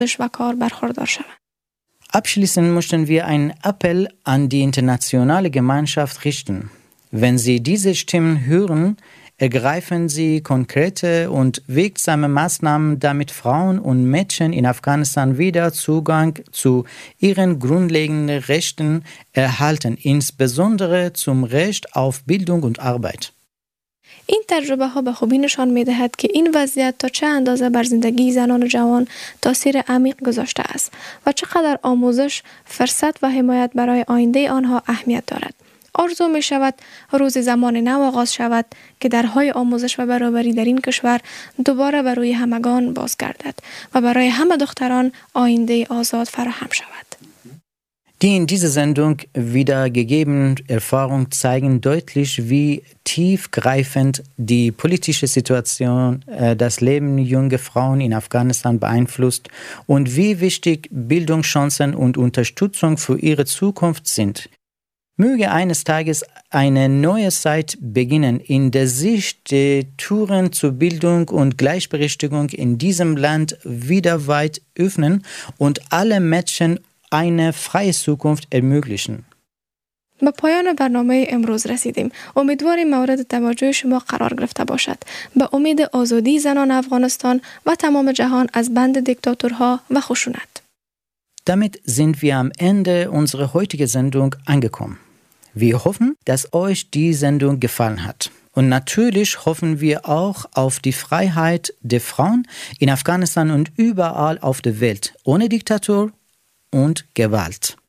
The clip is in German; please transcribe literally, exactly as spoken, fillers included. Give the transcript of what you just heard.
و کار برخوردار شوند. Abschließend möchten wir einen Appell an die internationale Gemeinschaft richten. Wenn Sie diese Stimmen hören, ergreifen Sie konkrete und wirksame Maßnahmen, damit Frauen und Mädchen in Afghanistan wieder Zugang zu ihren grundlegenden Rechten erhalten, insbesondere zum Recht auf Bildung und Arbeit. این تجربه ها به خوبی نشان می دهد که این وضعیت تا چه اندازه بر زندگی زنان و جوان تاثیر عمیق گذاشته است و چقدر آموزش، فرصت و حمایت برای آینده آنها اهمیت دارد. آرزو می شود روز زمان نو آغاز شود که درهای آموزش و برابری در این کشور دوباره بر روی همگان بازگردد و برای همه دختران آینده آزاد فراهم شود. Die in dieser Sendung wiedergegebenen Erfahrungen zeigen deutlich, wie tiefgreifend die politische Situation äh, das Leben junger Frauen in Afghanistan beeinflusst und wie wichtig Bildungschancen und Unterstützung für ihre Zukunft sind. Möge eines Tages eine neue Zeit beginnen, in der sich die Türen zur Bildung und Gleichberechtigung in diesem Land wieder weit öffnen und alle Mädchen eine freie Zukunft ermöglichen. به پایان برنامه امروز رسیدیم. امیدواریم مورد توجه شما قرار گرفته باشد. به امید آزادی زنان افغانستان و تمام جهان از بند دیکتاتورها و خشونت. Damit sind wir am Ende unserer heutigen Sendung angekommen. Wir hoffen, dass euch die Sendung gefallen hat. Und natürlich hoffen wir auch auf die Freiheit der Frauen in Afghanistan und überall auf der Welt, ohne Diktatur und Gewalt.